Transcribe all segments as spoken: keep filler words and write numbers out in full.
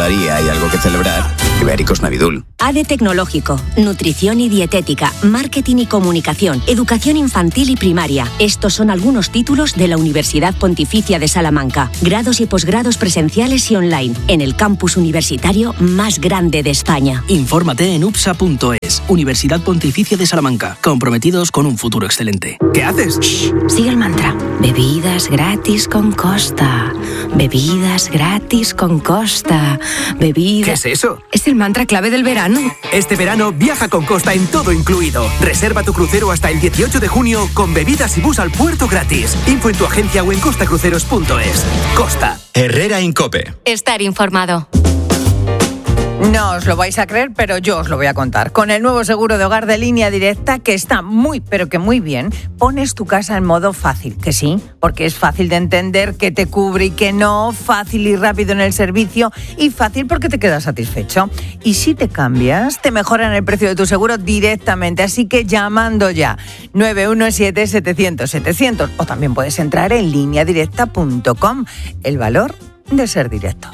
cada día hay algo que celebrar, Ibéricos Navidul. A D E Tecnológico, Nutrición y Dietética, Marketing y Comunicación, Educación Infantil y Primaria. Estos son algunos títulos de la Universidad Pontificia de Salamanca. Grados y posgrados presenciales y online, en el campus universitario más grande de España. Infórmate en upsa punto es. Universidad Pontificia de Salamanca. Comprometidos con un futuro excelente. ¿Qué haces? Shh, sigue el mantra. Bebidas gratis con Costa. Bebidas gratis con Costa. Bebidas... ¿Qué es eso? Es el mantra clave del verano. Este verano viaja con Costa en todo incluido. Reserva tu crucero hasta el dieciocho de junio con bebidas y bus al puerto gratis. Info en tu agencia o en costacruceros punto es. Costa. Herrera Incope. Estar informado. No os lo vais a creer, pero yo os lo voy a contar. Con el nuevo seguro de hogar de Línea Directa, que está muy, pero que muy bien, pones tu casa en modo fácil, que sí, porque es fácil de entender qué te cubre y qué no, fácil y rápido en el servicio y fácil porque te quedas satisfecho. Y si te cambias, te mejoran el precio de tu seguro directamente, así que llamando ya nueve uno siete, setecientos, setecientos o también puedes entrar en línea directa punto com. El valor de ser directo.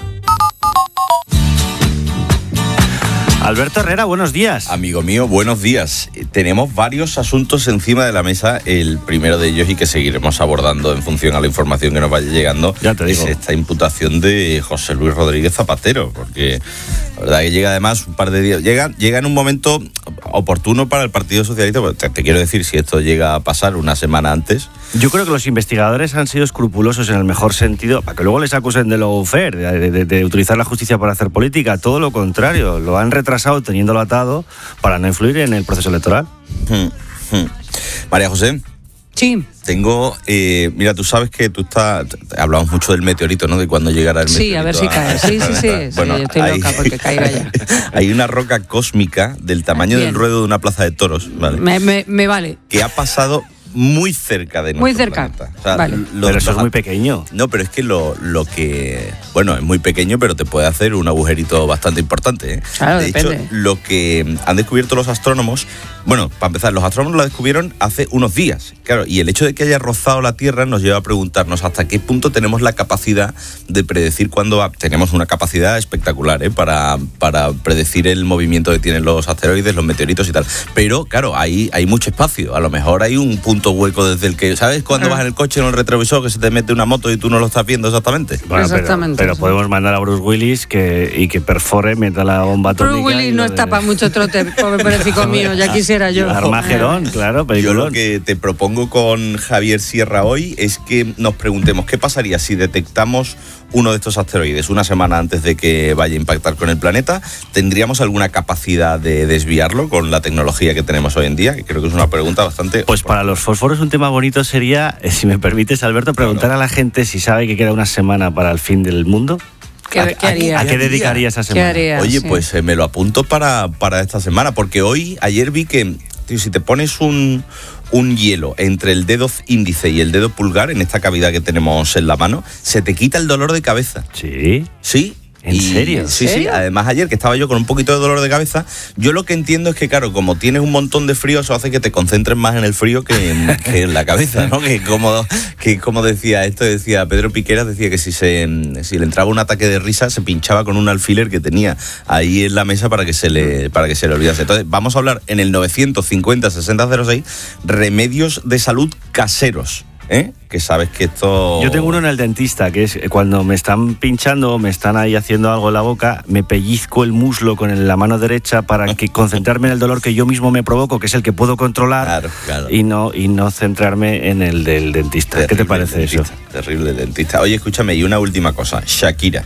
Alberto Herrera, buenos días. Amigo mío, buenos días. Tenemos varios asuntos encima de la mesa. El primero de ellos, y que seguiremos abordando en función a la información que nos vaya llegando, ya te digo, es esta imputación de José Luis Rodríguez Zapatero, porque la verdad que llega además un par de días, llega, llega en un momento oportuno para el Partido Socialista. Te, te quiero decir, si esto llega a pasar una semana antes... Yo creo que los investigadores han sido escrupulosos en el mejor sentido, para que luego les acusen de lawfare, de, de, de utilizar la justicia para hacer política. Todo lo contrario, lo han retrasado teniéndolo atado para no influir en el proceso electoral. Hmm, hmm. María José. Sí. Tengo, eh, mira, tú sabes que tú estás, hablamos mucho del meteorito, ¿no? De cuando llegará el meteorito. Sí, a ver si cae. Sí, sí, sí. Bueno, sí, estoy hay, loca porque caiga ya. Hay una roca cósmica del tamaño Bien. del ruedo de una plaza de toros, ¿vale? Me, me, me vale. Que ha pasado muy cerca de nuestro Muy cerca. planeta. O sea, vale. lo, pero eso lo, es muy pequeño. No, pero es que lo, lo que... Bueno, es muy pequeño, pero te puede hacer un agujerito bastante importante, ¿eh? Claro, de depende. hecho, lo que han descubierto los astrónomos... Bueno, para empezar, los astrónomos lo descubrieron hace unos días. Claro, y el hecho de que haya rozado la Tierra nos lleva a preguntarnos hasta qué punto tenemos la capacidad de predecir cuándo va... Tenemos una capacidad espectacular, ¿eh? Para, para predecir el movimiento que tienen los asteroides, los meteoritos y tal. Pero, claro, hay, hay mucho espacio. A lo mejor hay un punto hueco desde el que... ¿Sabes? Cuando ah. vas en el coche en el retrovisor que se te mete una moto y tú no lo estás viendo exactamente. Bueno, exactamente. Pero, pero sí. podemos mandar a Bruce Willis que, y que perfore, meta la bomba atómica. Bruce Willis no de... está para mucho trote, pobre pobrecito mío, ya quisiera yo. Armagedón, claro, peliculón. Yo lo que te propongo con Javier Sierra hoy es que nos preguntemos qué pasaría si detectamos uno de estos asteroides una semana antes de que vaya a impactar con el planeta. ¿Tendríamos alguna capacidad de desviarlo con la tecnología que tenemos hoy en día? Que creo que es una pregunta bastante... Pues para los fósforos un tema bonito sería, si me permites, Alberto, preguntar claro. a la gente si sabe que queda una semana para el fin del mundo. ¿Qué, ¿Qué haría? ¿A qué dedicaría esa semana? ¿Qué haría? Oye, sí. pues eh, me lo apunto para, para esta semana, porque hoy, ayer vi que, tío, si te pones un, un hielo entre el dedo índice y el dedo pulgar, en esta cavidad que tenemos en la mano, se te quita el dolor de cabeza. ¿Sí? Sí. ¿En y, serio? Sí, ¿En sí. serio? Además, ayer que estaba yo con un poquito de dolor de cabeza, yo lo que entiendo es que, claro, como tienes un montón de frío, eso hace que te concentres más en el frío que en, que en la cabeza, ¿no? Que como, que como decía esto, decía Pedro Piqueras, decía que si se si le entraba un ataque de risa, se pinchaba con un alfiler que tenía ahí en la mesa para que se le, para que se le olvidase. Entonces, vamos a hablar en el novecientos cincuenta, sesenta cero seis, remedios de salud caseros. ¿Eh? Que sabes que esto... Yo tengo uno en el dentista, que es cuando me están pinchando, me están ahí haciendo algo en la boca, me pellizco el muslo con la mano derecha para que concentrarme en el dolor que yo mismo me provoco, que es el que puedo controlar, claro, claro. Y, no, y no centrarme en el del dentista. Terrible. ¿Qué te parece dentista, eso? Terrible dentista. Oye, escúchame, y una última cosa. Shakira.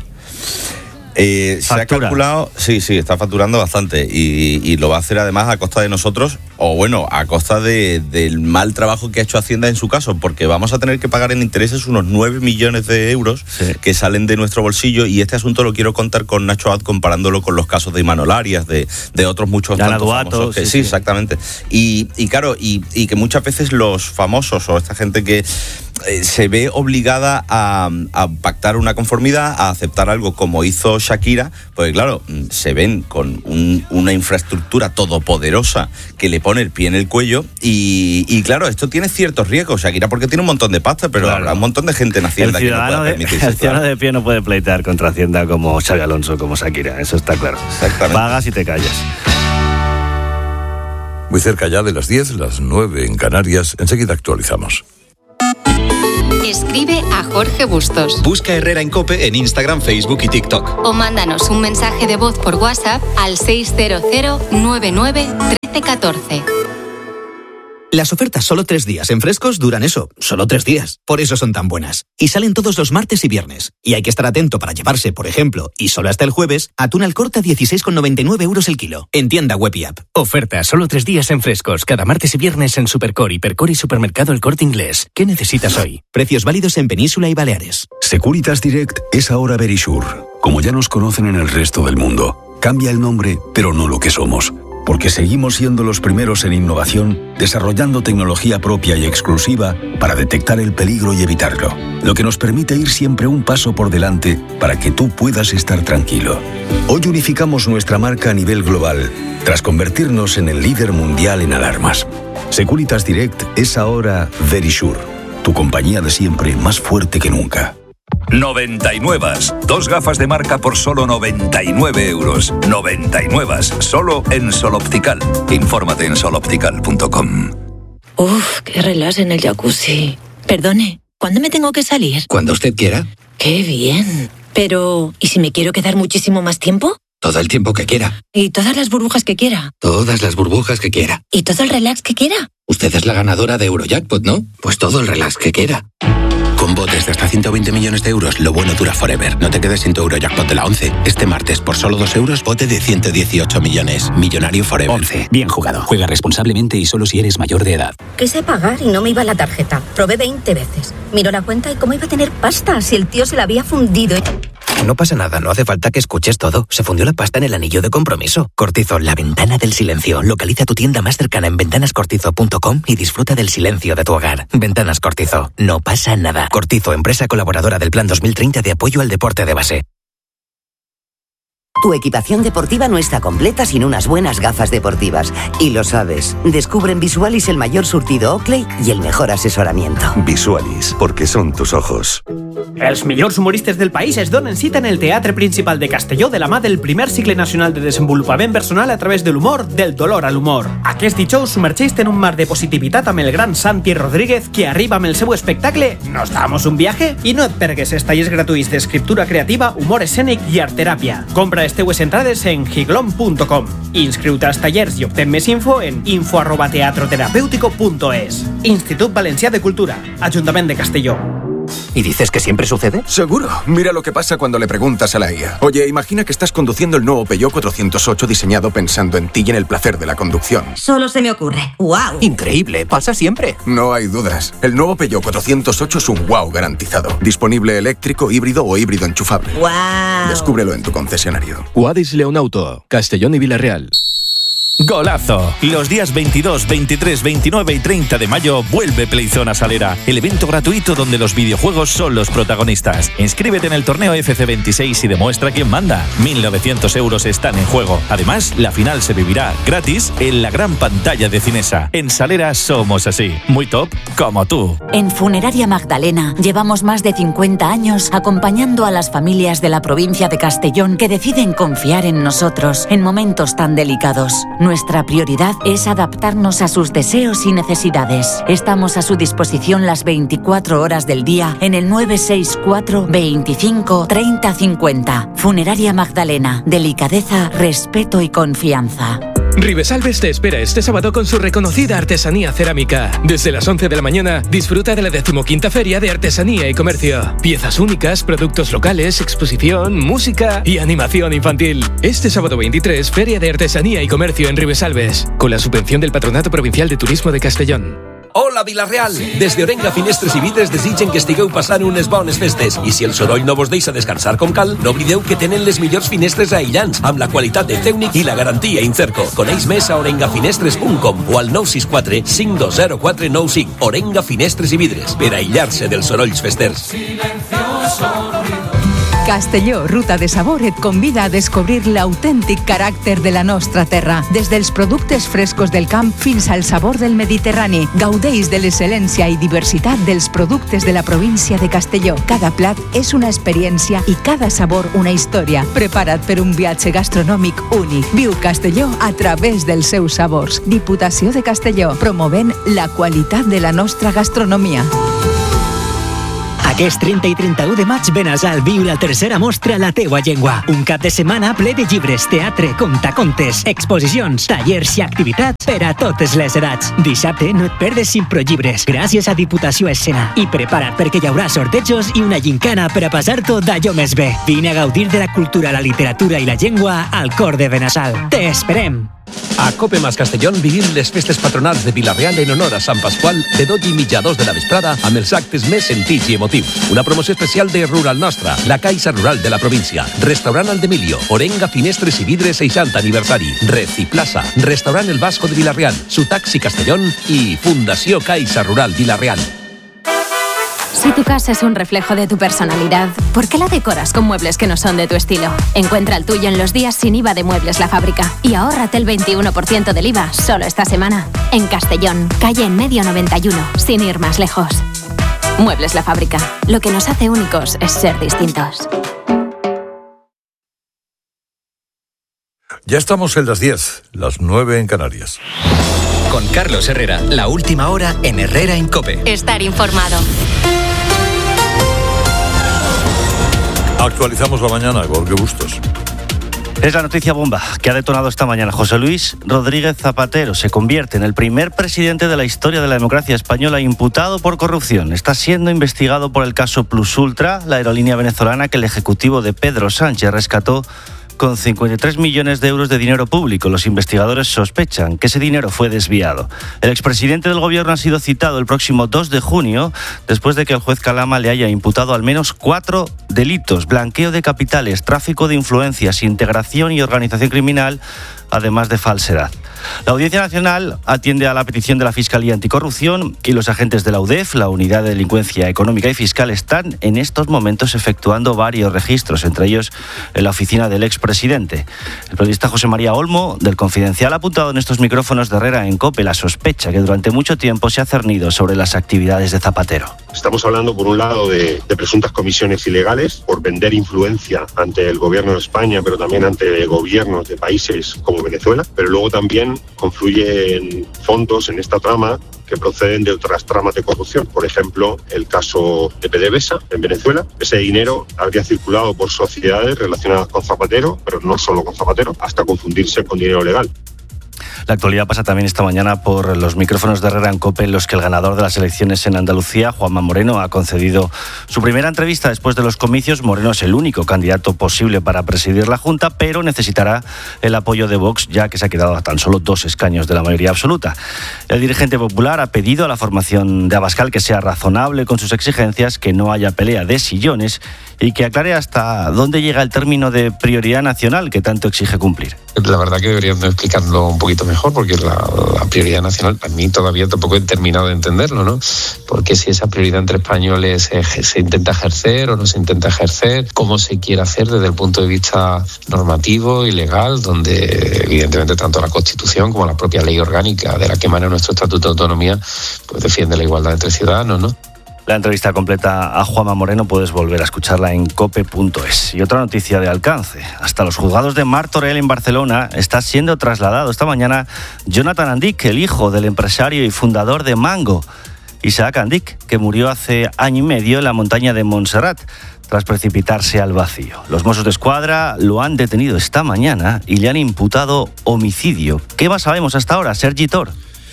Eh, se ha calculado, sí, sí, está facturando bastante y, y lo va a hacer además a costa de nosotros, o bueno, a costa de, del mal trabajo que ha hecho Hacienda en su caso, porque vamos a tener que pagar en intereses unos nueve millones de euros sí. que salen de nuestro bolsillo, y este asunto lo quiero contar con Nacho Abad comparándolo con los casos de Imanol Arias, de, de otros muchos Ana tantos Duato, famosos. Que, sí, sí, sí, exactamente. Y, y claro, y, y que muchas veces los famosos o esta gente que eh, se ve obligada a, a pactar una conformidad, a aceptar algo como hizo Shakira, pues claro, se ven con un, una infraestructura todopoderosa que le pone el pie en el cuello y, y claro, esto tiene ciertos riesgos. Shakira porque tiene un montón de pasta, pero claro, habrá un montón de gente en Hacienda que no pueda permitirse. El ciudadano de pie no puede pleitear contra Hacienda como Xabi Alonso, como Shakira, eso está claro. Exactamente. Pagas y te callas. Muy cerca ya de las diez, las nueve en Canarias, enseguida actualizamos. Escribe a Jorge Bustos. Busca Herrera en COPE en Instagram, Facebook y TikTok. O mándanos un mensaje de voz por WhatsApp al seis cero cero nueve nueve uno tres uno cuatro. Las ofertas solo tres días en Frescos duran eso, solo tres días. Por eso son tan buenas. Y salen todos los martes y viernes. Y hay que estar atento para llevarse, por ejemplo, y solo hasta el jueves, atún al corte a dieciséis con noventa y nueve euros el kilo. En tienda web y app. Oferta solo tres días en Frescos, cada martes y viernes en Supercor, Hipercor y Supermercado El Corte Inglés. ¿Qué necesitas hoy? Precios válidos en Península y Baleares. Securitas Direct es ahora Verisure. Como ya nos conocen en el resto del mundo. Cambia el nombre, pero no lo que somos. Porque seguimos siendo los primeros en innovación, desarrollando tecnología propia y exclusiva para detectar el peligro y evitarlo, lo que nos permite ir siempre un paso por delante para que tú puedas estar tranquilo. Hoy unificamos nuestra marca a nivel global, tras convertirnos en el líder mundial en alarmas. Securitas Direct es ahora Verisure, tu compañía de siempre más fuerte que nunca. noventa y nueve. Dos gafas de marca por solo noventa y nueve euros. noventa y nueve. Solo en Sol Optical. Infórmate en sol optical punto com. Uf, qué relax en el jacuzzi. Perdone, ¿cuándo me tengo que salir? Cuando usted quiera. Qué bien. Pero, ¿y si me quiero quedar muchísimo más tiempo? Todo el tiempo que quiera. ¿Y todas las burbujas que quiera? Todas las burbujas que quiera. ¿Y todo el relax que quiera? Usted es la ganadora de Eurojackpot, ¿no? Pues todo el relax que quiera. Con botes de hasta ciento veinte millones de euros, lo bueno dura forever. No te quedes sin tu Eurojackpot de la once. Este martes, por solo dos euros, bote de ciento dieciocho millones. Millonario forever. once. Bien jugado. Juega responsablemente y solo si eres mayor de edad. Quise pagar y no me iba la tarjeta. Probé veinte veces. Miró la cuenta y cómo iba a tener pasta si el tío se la había fundido. No pasa nada, no hace falta que escuches todo. Se fundió la pasta en el anillo de compromiso. Cortizo, la ventana del silencio. Localiza tu tienda más cercana en ventanas cortizo punto com y disfruta del silencio de tu hogar. Ventanas Cortizo. No pasa nada. Cortizo, empresa colaboradora del Plan dos mil treinta de apoyo al deporte de base. Tu equipación deportiva no está completa sin unas buenas gafas deportivas. Y lo sabes. Descubre en Visualis el mayor surtido Oakley y el mejor asesoramiento. Visualis, porque son tus ojos. Els millors humoristes del país es donen cita en el Teatre Principal de Castelló de la mà del primer cicle nacional de desenvolupament personal a través de l'humor, del dolor a l'humor. Aquest dijous submergeix-te en un mar de positivitat amb el gran Santi Rodríguez, que arriba amb el seu espectacle Nos damos un viaje? I no et pergues els tallers gratuïts d'escriptura creativa, humor escènic i artteràpia. Compra les teues entrades en giglom punto com. Inscriu-te als tallers i obtén més info en info arroba teatroterapéutico punto es. Institut Valencià de Cultura, Ajuntament de Castelló. ¿Y dices que siempre sucede? Seguro. Mira lo que pasa cuando le preguntas a la I A. Oye, imagina que estás conduciendo el nuevo Peugeot cuatrocientos ocho diseñado pensando en ti y en el placer de la conducción. Solo se me ocurre. ¡Wow! Increíble, pasa siempre. No hay dudas. El nuevo Peugeot cuatrocientos ocho es un wow garantizado. Disponible eléctrico, híbrido o híbrido enchufable. ¡Wow! Descúbrelo en tu concesionario. Guadis Leonauto, Castellón y Villarreal. Golazo. Los días veintidós, veintitrés, veintinueve y treinta de mayo vuelve Playzone a Salera, el evento gratuito donde los videojuegos son los protagonistas. Inscríbete en el torneo F C veintiséis y demuestra quién manda. mil novecientos euros están en juego. Además, la final se vivirá gratis en la gran pantalla de Cinesa. En Salera somos así, muy top como tú. En Funeraria Magdalena llevamos más de cincuenta años acompañando a las familias de la provincia de Castellón que deciden confiar en nosotros en momentos tan delicados. Nuestra prioridad es adaptarnos a sus deseos y necesidades. Estamos a su disposición las veinticuatro horas del día en el nueve seis cuatro, veinticinco, treinta, cincuenta. Funeraria Magdalena. Delicadeza, respeto y confianza. Ribesalbes te espera este sábado con su reconocida artesanía cerámica. Desde las once de la mañana, disfruta de la decimoquinta Feria de Artesanía y Comercio. Piezas únicas, productos locales, exposición, música y animación infantil. Este sábado veintitrés, Feria de Artesanía y Comercio en Ribesalbes, con la subvención del Patronato Provincial de Turismo de Castellón. Hola, Vila-real! Des d'Orenga Finestres i Vidres desitgen que estigueu passant unes bones festes. I si el soroll no vos deixa descansar com cal, no oblideu que tenen les millors finestres aïllants, amb la qualitat de Tècnic i la garantia Incerco. Coneix més a orenga finestres punt com o al nou sis quatre cinc dos zero quatre nou cinc. Orenga Finestres i Vidres, per aïllar-se dels sorolls festers. Castelló, Ruta de Sabor, et convida a descobrir l'autèntic caràcter de la nostra terra. Des dels productes frescos del camp fins al sabor del Mediterrani. Gaudeix de l'excel·lència i diversitat dels productes de la província de Castelló. Cada plat és una experiència i cada sabor una història. Prepara't per un viatge gastronòmic únic. Viu Castelló a través dels seus sabors. Diputació de Castelló, promovent la qualitat de la nostra gastronomia. Aquest trenta i trenta-u de maig Benasal viu la tercera mostra La teua llengua. Un cap de setmana ple de llibres, teatre, contacontes, exposicions, tallers i activitats per a totes les edats. Dissabte no et perdes Improllibres, gràcies a Diputació Escena. I prepara't perquè hi haurà sortejos i una gincana per a passar-t'ho d'allò més bé. Vine a gaudir de la cultura, la literatura i la llengua al cor de Benasal. Te esperem! A Cope Mas Castellón vivim les festes patronals de Vila-real en honor a Sant Pasqual de dotze i mitja a dos de la vesprada amb els actes més sentits i emotius. Una promoció especial de Rural Nostra, la Caixa Rural de la província, Restaurant Aldemilio, Orenga Finestres i Vidres seixanta aniversari, Reciplaza, Restaurant El Vasco de Vila-real, Sutaxi Castellón i Fundació Caixa Rural Vila-real. Si tu casa es un reflejo de tu personalidad, ¿por qué la decoras con muebles que no son de tu estilo? Encuentra el tuyo en los días sin I V A de Muebles La Fábrica y ahórrate el veintiuno por ciento del I V A solo esta semana. En Castellón, calle en medio noventa y uno, sin ir más lejos. Muebles La Fábrica. Lo que nos hace únicos es ser distintos. Ya estamos en las diez, las nueve en Canarias. Con Carlos Herrera, la última hora en Herrera en COPE. Estar informado. Actualizamos la mañana, Gorka Bustos. Es la noticia bomba que ha detonado esta mañana. José Luis Rodríguez Zapatero se convierte en el primer presidente de la historia de la democracia española imputado por corrupción. Está siendo investigado por el caso Plus Ultra, la aerolínea venezolana que el ejecutivo de Pedro Sánchez rescató con cincuenta y tres millones de euros de dinero público. Los investigadores sospechan que ese dinero fue desviado. El expresidente del gobierno ha sido citado el próximo dos de junio, después de que el juez Calama le haya imputado al menos cuatro delitos: blanqueo de capitales, tráfico de influencias, integración y organización criminal, además de falsedad. La Audiencia Nacional atiende a la petición de la Fiscalía Anticorrupción y los agentes de la U D E F, la Unidad de Delincuencia Económica y Fiscal, están en estos momentos efectuando varios registros, entre ellos en la oficina del expresidente. El periodista José María Olmo, del Confidencial, ha apuntado en estos micrófonos de Herrera en COPE la sospecha que durante mucho tiempo se ha cernido sobre las actividades de Zapatero. Estamos hablando, por un lado, de, de presuntas comisiones ilegales por vender influencia ante el gobierno de España, pero también ante gobiernos de países como Venezuela, pero luego también confluyen fondos en esta trama que proceden de otras tramas de corrupción. Por ejemplo, el caso de PDVSA en Venezuela. Ese dinero habría circulado por sociedades relacionadas con Zapatero, pero no solo con Zapatero, hasta confundirse con dinero legal. La actualidad pasa también esta mañana por los micrófonos de Herrera en COPE, en los que el ganador de las elecciones en Andalucía, Juanma Moreno, ha concedido su primera entrevista después de los comicios. Moreno es el único candidato posible para presidir la Junta, pero necesitará el apoyo de Vox, ya que se ha quedado a tan solo dos escaños de la mayoría absoluta. El dirigente popular ha pedido a la formación de Abascal que sea razonable con sus exigencias, que no haya pelea de sillones y que aclare hasta dónde llega el término de prioridad nacional que tanto exige cumplir. La verdad que deberían explicarlo un poquito mejor, porque la, la prioridad nacional, a mí todavía tampoco he terminado de entenderlo, ¿no? Porque si esa prioridad entre españoles se, se intenta ejercer o no se intenta ejercer, cómo se quiere hacer desde el punto de vista normativo y legal, donde evidentemente tanto la Constitución como la propia ley orgánica de la que emana nuestro Estatuto de Autonomía, pues defiende la igualdad entre ciudadanos, ¿no? La entrevista completa a Juanma Moreno puedes volver a escucharla en cope punto es. Y otra noticia de alcance. Hasta los juzgados de Martorell en Barcelona está siendo trasladado esta mañana Jonathan Andic, el hijo del empresario y fundador de Mango, Isaac Andic, que murió hace año y medio en la montaña de Montserrat tras precipitarse al vacío. Los Mossos d'Esquadra lo han detenido esta mañana y le han imputado homicidio. ¿Qué más sabemos hasta ahora, Sergi Tor?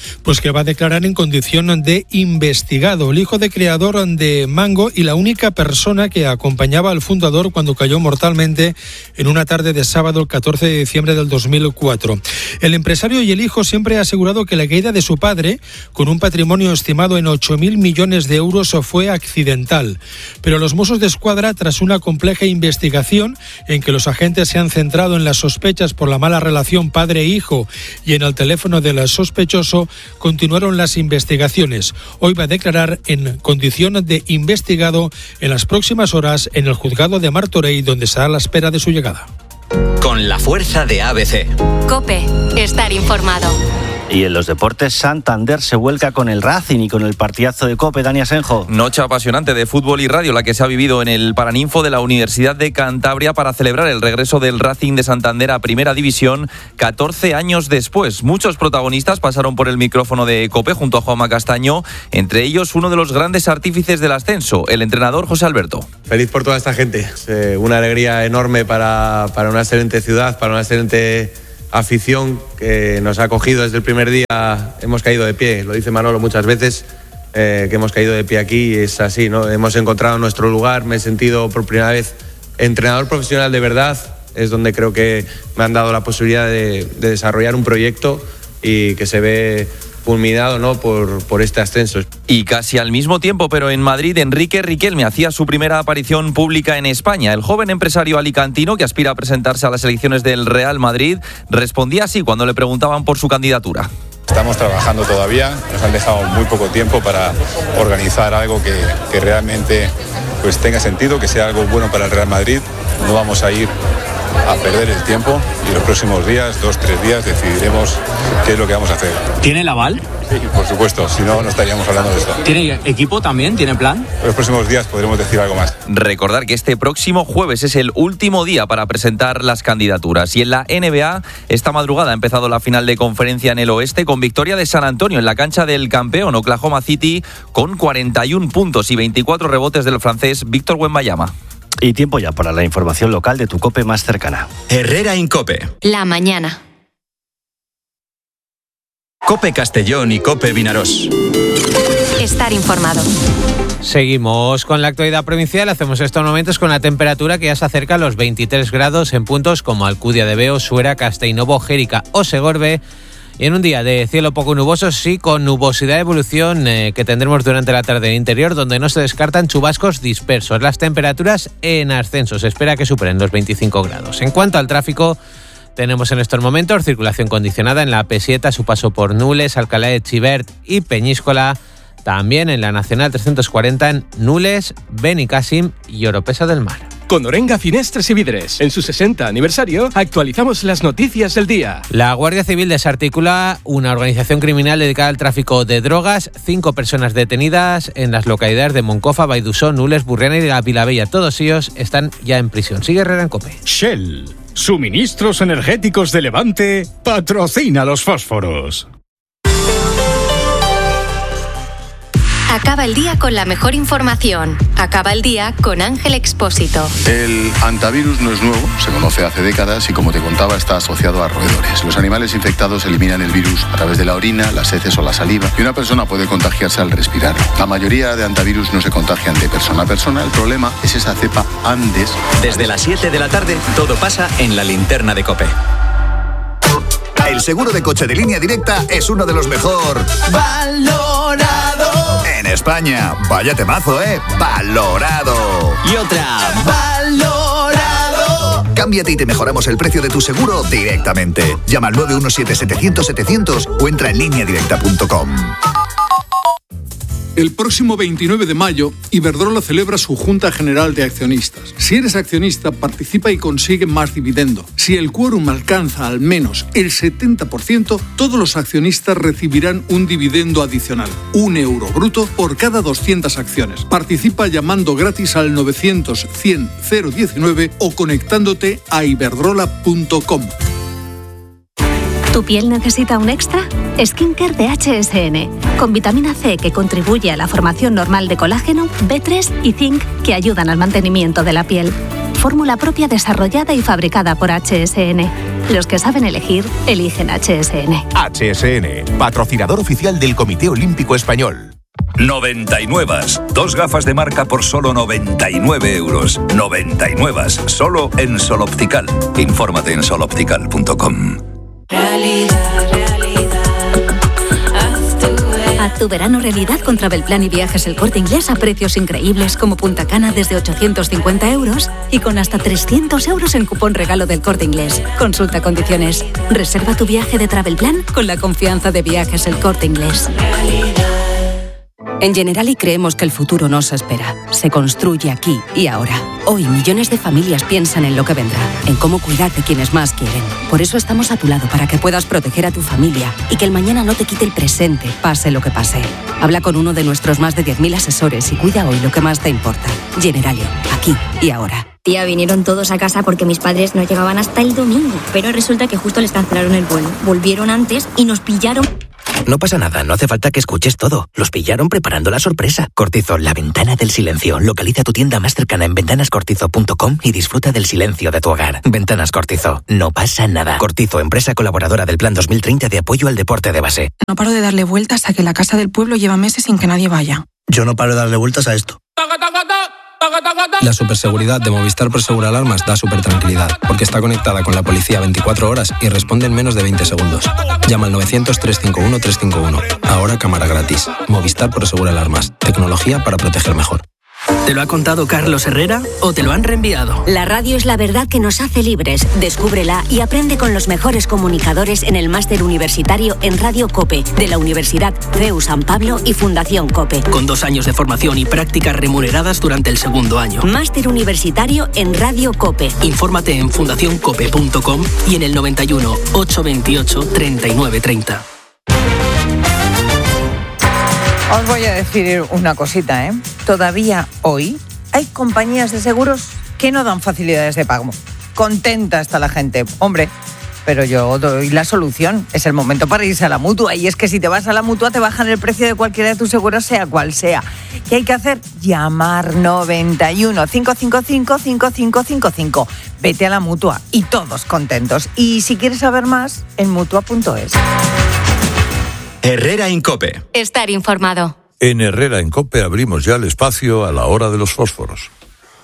Pues que va a declarar en condición de investigado. El hijo de creador de Mango y la única persona que acompañaba al fundador cuando cayó mortalmente en una tarde de sábado el catorce de diciembre del dos mil cuatro. El empresario y el hijo siempre ha asegurado que la caída de su padre, con un patrimonio estimado en ocho mil millones de euros, fue accidental. Pero los Mossos d'Esquadra, tras una compleja investigación en que los agentes se han centrado en las sospechas por la mala relación padre-hijo y en el teléfono del sospechoso, continuaron las investigaciones. Hoy va a declarar en condición de investigado en las próximas horas en el juzgado de Martorell, donde estará a la espera de su llegada. Con la fuerza de A B C. COPE, estar informado. Y en los deportes, Santander se vuelca con el Racing y con el partidazo de COPE. Dani Asenjo. Noche apasionante de fútbol y radio, la que se ha vivido en el Paraninfo de la Universidad de Cantabria para celebrar el regreso del Racing de Santander a Primera División catorce años después. Muchos protagonistas pasaron por el micrófono de COPE junto a Juanma Castaño, entre ellos uno de los grandes artífices del ascenso, el entrenador José Alberto. Feliz por toda esta gente, es eh, una alegría enorme para, para una excelente ciudad, para una excelente afición que nos ha acogido desde el primer día. Hemos caído de pie, lo dice Manolo muchas veces, eh, que hemos caído de pie aquí, y es así, ¿no? Hemos encontrado nuestro lugar, me he sentido por primera vez entrenador profesional de verdad, es donde creo que me han dado la posibilidad de, de desarrollar un proyecto y que se ve culminado, ¿no?, por, por este ascenso. Y casi al mismo tiempo, pero en Madrid, Enrique Riquelme hacía su primera aparición pública en España. El joven empresario alicantino, que aspira a presentarse a las elecciones del Real Madrid, respondía así cuando le preguntaban por su candidatura. Estamos trabajando todavía, nos han dejado muy poco tiempo para organizar algo que, que realmente pues, tenga sentido, que sea algo bueno para el Real Madrid. No vamos a ir a perder el tiempo y los próximos días, dos, tres días, decidiremos qué es lo que vamos a hacer. ¿Tiene el aval? Sí, por supuesto, si no, no estaríamos hablando de esto. ¿Tiene equipo también? ¿Tiene plan? En los próximos días podremos decir algo más. Recordar que este próximo jueves es el último día para presentar las candidaturas. Y en la N B A, esta madrugada ha empezado la final de conferencia en el oeste con victoria de San Antonio en la cancha del campeón Oklahoma City con cuarenta y un puntos y veinticuatro rebotes del francés Víctor Wembanyama. Y tiempo ya para la información local de tu COPE más cercana. Herrera Incope. La mañana. COPE Castellón y COPE Vinarós. Estar informado. Seguimos con la actualidad provincial. Hacemos estos momentos con la temperatura que ya se acerca a los veintitrés grados en puntos como Alcudia de Veo, Suera, Castellnovo, Jérica o Segorbe. Y en un día de cielo poco nuboso, sí, con nubosidad de evolución eh, que tendremos durante la tarde en el interior, donde no se descartan chubascos dispersos. Las temperaturas en ascenso, se espera que superen los veinticinco grados. En cuanto al tráfico, tenemos en estos momentos circulación condicionada en la A P siete a su paso por Nules, Alcalá de Xivert y Peñíscola. También en la Nacional trescientos cuarenta en Nules, Benicàssim y Oropesa del Mar. Con Orenga Finestres y Vidres, en su sesenta aniversario, actualizamos las noticias del día. La Guardia Civil desarticula una organización criminal dedicada al tráfico de drogas. Cinco personas detenidas en las localidades de Moncofa, Baidusó, Nules, Burriana y la Vilavella. Todos ellos están ya en prisión. Sigue Herrera en COPE. Shell, suministros energéticos de Levante, patrocina los fósforos. Acaba el día con la mejor información. Acaba el día con Ángel Expósito. El hantavirus no es nuevo, se conoce hace décadas y, como te contaba, está asociado a roedores. Los animales infectados eliminan el virus a través de la orina, las heces o la saliva, y una persona puede contagiarse al respirarlo. La mayoría de hantavirus no se contagian de persona a persona. El problema es esa cepa Andes. Desde las siete de la tarde, todo pasa en la linterna de COPE. El seguro de coche de Línea Directa es uno de los mejor valorado en España. Vaya temazo, ¿eh? Valorado. Y otra. Valorado. Cámbiate y te mejoramos el precio de tu seguro directamente. Llama al nueve uno siete, setecientos, setecientos o entra en línea directa punto com. El próximo veintinueve de mayo, Iberdrola celebra su Junta General de Accionistas. Si eres accionista, participa y consigue más dividendo. Si el quórum alcanza al menos el setenta por ciento, todos los accionistas recibirán un dividendo adicional, un euro bruto por cada doscientas acciones. Participa llamando gratis al novecientos, cien, cero diecinueve o conectándote a iberdrola punto com. ¿Tu piel necesita un extra? Skincare de H S N, con vitamina C que contribuye a la formación normal de colágeno, B tres y zinc que ayudan al mantenimiento de la piel. Fórmula propia desarrollada y fabricada por H S N. Los que saben elegir, eligen H S N. H S N, patrocinador oficial del Comité Olímpico Español. noventa y nueve. Dos gafas de marca por solo noventa y nueve euros. noventa y nueve. Solo en Sol Optical. Infórmate en sol optical punto com. Realidad, realidad. Haz tu verano realidad con Travelplan y Viajes El Corte Inglés a precios increíbles como Punta Cana desde ochocientos cincuenta euros y con hasta trescientos euros en cupón regalo del Corte Inglés. Consulta condiciones. Reserva tu viaje de Travelplan con la confianza de Viajes El Corte Inglés. En Generali creemos que el futuro no se espera, se construye aquí y ahora. Hoy millones de familias piensan en lo que vendrá, en cómo cuidar de quienes más quieren. Por eso estamos a tu lado para que puedas proteger a tu familia y que el mañana no te quite el presente, pase lo que pase. Habla con uno de nuestros más de diez mil asesores y cuida hoy lo que más te importa. Generali, aquí y ahora. Tía, vinieron todos a casa porque mis padres no llegaban hasta el domingo, pero resulta que justo les cancelaron el vuelo. Volvieron antes y nos pillaron. No pasa nada, no hace falta que escuches todo. Los pillaron preparando la sorpresa. Cortizo, la ventana del silencio. Localiza tu tienda más cercana en ventanas cortizo punto com y disfruta del silencio de tu hogar. Ventanas Cortizo, no pasa nada. Cortizo, empresa colaboradora del Plan dos mil treinta de apoyo al deporte de base. No paro de darle vueltas a que la casa del pueblo lleva meses sin que nadie vaya. Yo no paro de darle vueltas a esto. La superseguridad de Movistar Prosegur Alarmas da súper tranquilidad, porque está conectada con la policía veinticuatro horas y responde en menos de veinte segundos. Llama al novecientos, trescientos cincuenta y uno, trescientos cincuenta y uno. Ahora cámara gratis. Movistar Prosegur Alarmas. Tecnología para proteger mejor. ¿Te lo ha contado Carlos Herrera o te lo han reenviado? La radio es la verdad que nos hace libres. Descúbrela y aprende con los mejores comunicadores en el máster universitario en Radio COPE de la Universidad C E U San Pablo y Fundación COPE. Con dos años de formación y prácticas remuneradas durante el segundo año. Máster universitario en Radio COPE. Infórmate en fundación cope punto com y en el noventa y uno, ochocientos veintiocho, treinta y nueve treinta. Os voy a decir una cosita, ¿eh? Todavía hoy hay compañías de seguros que no dan facilidades de pago. Contenta está la gente. Hombre, pero yo doy la solución. Es el momento para irse a la Mutua. Y es que si te vas a la Mutua te bajan el precio de cualquiera de tus seguros, sea cual sea. ¿Qué hay que hacer? Llamar noventa y uno, cinco cinco cinco, cinco cinco cinco cinco. Vete a la Mutua y todos contentos. Y si quieres saber más, en mutua punto es. Herrera Incope. Estar informado. En Herrera en COPE abrimos ya el espacio a la hora de los fósforos.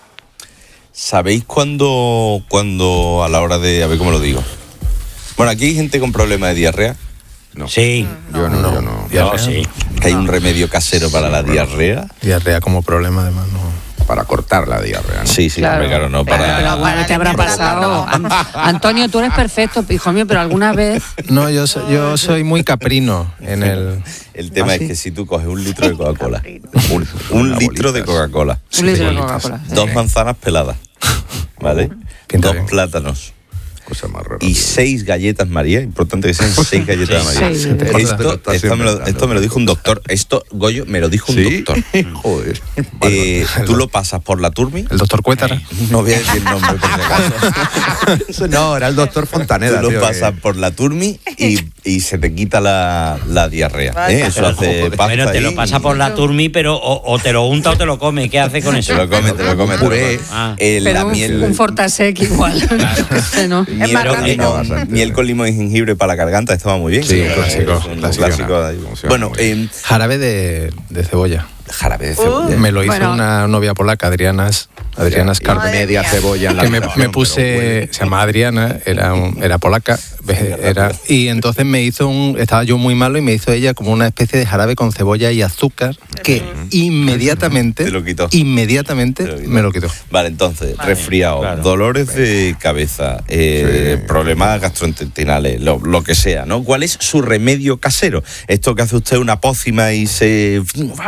¿Sabéis cuándo, cuándo a la hora de... A ver cómo lo digo. Bueno, aquí hay gente con problemas de diarrea. No. Sí. Yo no, no, yo no. Yo sí. ¿Que hay un remedio casero para la diarrea? Diarrea como problema, además, no. Para cortar la diarrea, ¿no? Sí, sí, Claro. hombre, claro, no para... Pero, pero, ¿qué habrá pasado? An- Antonio, tú eres perfecto, hijo mío, pero alguna vez... No, yo, so- yo soy muy caprino en el... El tema ¿Ah, es sí? que si tú coges un litro de Coca-Cola, un, un litro de Coca-Cola, Un litro de Coca-Cola, sí. dos manzanas peladas, ¿vale? Pinta dos bien. plátanos y seis galletas María, importante que sean seis galletas María. Seis. Esto, esto, me lo, esto me lo dijo un doctor, esto, Goyo, me lo dijo un ¿Sí? doctor. Joder. Eh, tú lo pasas por la turmi. El doctor Cuétara. No voy a decir el nombre por si acaso. No, era el doctor Fontaneda. Tú lo tío, pasas que- por la turmi y, y se te quita la, la diarrea. ¿eh? Eso Pero, hace joder, pasta bueno, te ahí lo pasa por la turmi, pero o, o te lo unta o te lo come. ¿Qué hace con eso? Te lo come, te lo come. Puré. Ah. Eh, la Pero un, miel, un Fortasec igual. Ese no. miel, con limón, miel con limón y jengibre para la garganta, esto va muy bien. Sí, Es clásico, un clásico, clásico ¿no? de ahí. Funciona Bueno, muy bien. eh, Jarabe de, de cebolla. Jarabe de cebolla. Me lo hizo Bueno. una novia polaca, Adriana, Adriana Scar. Media cebolla en la Que me, habitación, me puse, se llama Adriana, era, un- era polaca, ve- era, y entonces me hizo un, estaba yo muy malo y me hizo ella como una especie de jarabe con cebolla y azúcar que inmediatamente, Te lo quitó. inmediatamente me lo quitó. Vale, entonces, resfriado, claro. dolores de cabeza, eh, problemas gastrointestinales, lo, lo que sea, ¿no? ¿Cuál es su remedio casero? Esto que hace usted una pócima y se...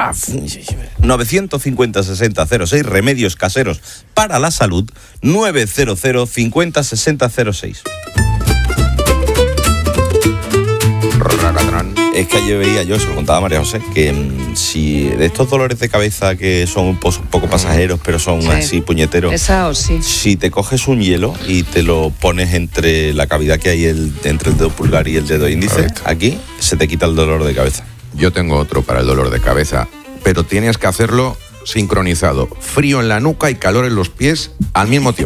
novecientos cincuenta, sesenta, cero seis, remedios caseros para la salud, novecientos cincuenta, sesenta, cero seis. Es que ayer veía yo, se lo contaba María José, que mm, si de estos dolores de cabeza que son un poco, un poco pasajeros, pero son Sí. así puñeteros, Esa o sí. si te coges un hielo y te lo pones entre la cavidad que hay el, entre el dedo pulgar y el dedo índice, aquí se te quita el dolor de cabeza. Yo tengo otro para el dolor de cabeza, pero tienes que hacerlo sincronizado. Frío en la nuca y calor en los pies al mismo tiempo.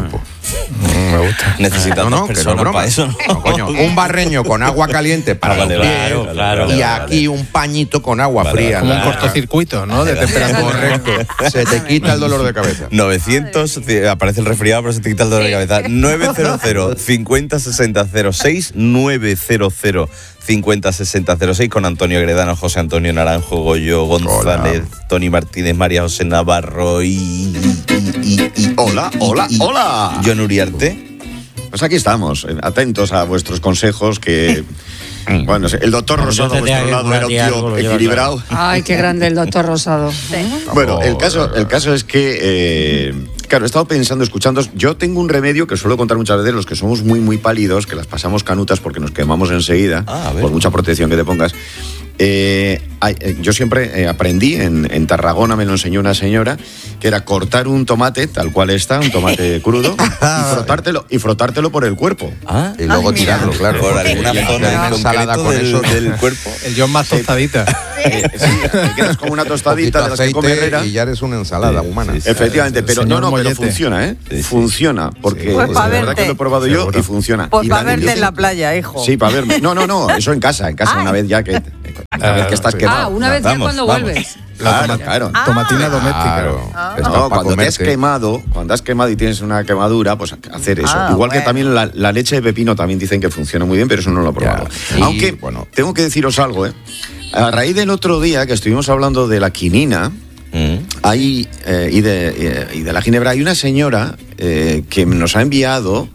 Me gusta. Necesitamos No, no, que no personas es broma. para eso. ¿no? No, coño, un barreño con agua caliente para Vale, los pies, claro, claro, y vale, aquí un pañito con agua Vale, fría. Como un Claro. cortocircuito, ¿no? De temperatura. Correcto. Se te quita el dolor de cabeza. novecientos, eh, aparece el resfriado, pero se te quita el dolor de cabeza. nueve cero cero, cincuenta, sesenta, cero seis, nueve cero cero, cincuenta, sesenta, cero seis, con Antonio Gredano, José Antonio Naranjo, Goyo González, Hola. Tony Martínez, María José Navarro y... y, y, y Hola, hola, y- hola. John Uriarte. Pues aquí estamos, eh, atentos a vuestros consejos que... Bueno, el doctor Cuando Rosado a te tenga vuestro que lado era un curar algo, tío lo llevas equilibrado. Ay, qué grande el doctor Rosado. Bueno, el caso, el caso es que, eh, claro, he estado pensando, escuchando. Yo tengo un remedio que suelo contar muchas veces, los que somos muy, muy pálidos, que las pasamos canutas porque nos quemamos enseguida, Ah, a ver. por mucha protección que te pongas. Eh, hay- eh, yo siempre eh, aprendí, en, en Tarragona me lo enseñó una señora, que era cortar un tomate, tal cual está, un tomate crudo, y frotártelo, y frotártelo por el cuerpo. Ah, Y luego Ay, mira. tirarlo, claro. por alguna Y hacer zona una en ensalada concreto con del, eso. del cuerpo. El John más tostadita. Eh, sí, te quedas como una tostadita de las que come aceite Herrera. y ya eres una ensalada Sí, humana. sí, sí. Efectivamente, pero Señor no, no, pero Mollete. funciona, ¿eh? Sí, sí. Funciona, porque Pues de pa' verdad verte. que lo he probado yo Seguro. y funciona. Pues Y para la- verte yo en la tengo- playa, hijo. Sí, para verme. No, no, no, eso en casa, en casa, una vez ya que, una vez que estás sí. quemado. Ah, una vez ya Vamos, cuando vamos. vuelves. Claro, claro. Tomatina doméstica. Claro. Está No, pa' cuando te has comerte. quemado, cuando has quemado y tienes una quemadura, pues hacer eso. Ah, Igual que bueno. también la, la leche de pepino también dicen que funciona muy bien, pero eso no lo he probado. Y, Aunque, bueno. tengo que deciros algo, ¿eh? A raíz del otro día que estuvimos hablando de la quinina, Mm. hay, eh, y, de, eh, y de la ginebra, hay una señora eh, que nos ha enviado